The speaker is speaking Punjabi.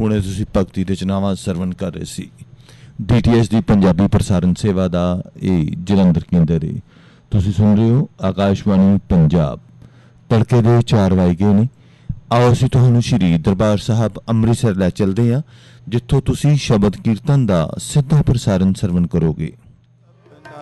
ਹੁਣੇ ਤੁਸੀਂ ਭਗਤੀ ਰਚਨਾਵਾਂ ਸਰਵਣ ਕਰ ਰਹੇ ਸੀ। DTS ਦੀ ਪੰਜਾਬੀ ਪ੍ਰਸਾਰਣ ਸੇਵਾ ਦਾ ਇਹ ਜਲੰਧਰ ਕੇਂਦਰ ਹੈ। ਤੁਸੀਂ ਸੁਣ ਰਹੇ ਹੋ ਆਕਾਸ਼ਵਾਣੀ ਪੰਜਾਬ। ਤੜਕੇ ਦੇ 4 ਵੱਜ ਗਏ ਨੇ। ਆਓ ਅਸੀਂ ਤੁਹਾਨੂੰ ਸ਼੍ਰੀ ਦਰਬਾਰ ਸਾਹਿਬ ਅੰਮ੍ਰਿਤਸਰ ਲੈ ਚੱਲਦੇ ਹਾਂ, ਜਿੱਥੋਂ ਤੁਸੀਂ ਸ਼ਬਦ ਕੀਰਤਨ ਦਾ ਸਿੱਧਾ ਪ੍ਰਸਾਰਣ ਸਰਵਣ ਕਰੋਗੇ।